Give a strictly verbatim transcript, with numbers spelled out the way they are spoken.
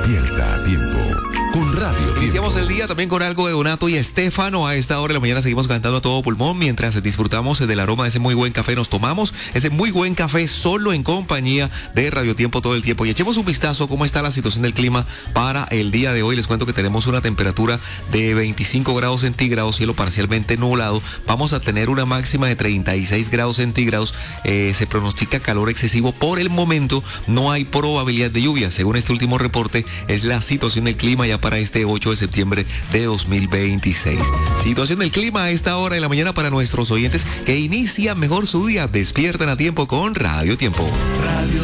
Despierta a tiempo con Radio Tiempo. Iniciamos el día también con algo de Donato y Estefano. A esta hora de la mañana seguimos cantando a todo pulmón mientras disfrutamos del aroma de ese muy buen café. Nos tomamos ese muy buen café solo en compañía de Radio Tiempo todo el tiempo. Y echemos un vistazo cómo está la situación del clima para el día de hoy. Les cuento que tenemos una temperatura de veinticinco grados centígrados, cielo parcialmente nublado. Vamos a tener una máxima de treinta y seis grados centígrados. Eh, se pronostica calor excesivo. Por el momento no hay probabilidad de lluvia. Según este último reporte, es la situación del clima ya para este ocho de septiembre de dos mil veintiséis. Situación del clima a esta hora de la mañana para nuestros oyentes que inician mejor su día. Despiertan a tiempo con Radio Tiempo. Radio